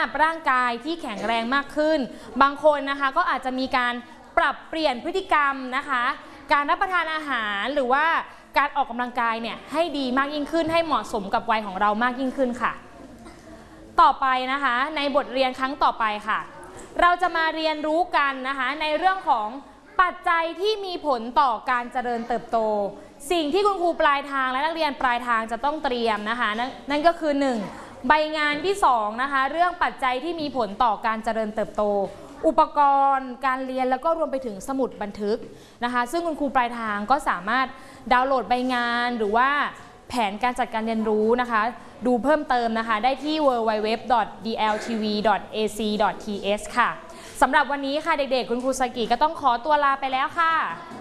พร่างกายที่แข็งแรงมากขึ้นบางคนนะคะก็อาจจะมีการปรับเปลี่ยนพฤติกรรมนะคะการรับประทานอาหารหรือว่าการออกกำลังกายเนี่ยให้ดีมากยิ่งขึ้นให้เหมาะสมกับวัยของเรามากยิ่งขึ้นค่ะต่อไปนะคะในบทเรียนครั้งต่อไปค่ะเราจะมาเรียนรู้กันนะคะในเรื่องของปัจจัยที่มีผลต่อการเจริญเติบโตสิ่งที่คุณครูปลายทางและนักเรียนปลายทางจะต้องเตรียมนะคะนั่นก็คือ 1. ใบงานที่2นะคะเรื่องปัจจัยที่มีผลต่อการเจริญเติบโตอุปกรณ์การเรียนแล้วก็รวมไปถึงสมุดบันทึกนะคะซึ่งคุณครูปลายทางก็สามารถดาวน์โหลดใบงานหรือว่าแผนการจัดการเรียนรู้นะคะดูเพิ่มเติมนะคะได้ที่ www.dltv.ac.th ค่ะสำหรับวันนี้ค่ะเด็กๆคุณครูสกิก็ต้องขอตัวลาไปแล้วค่ะ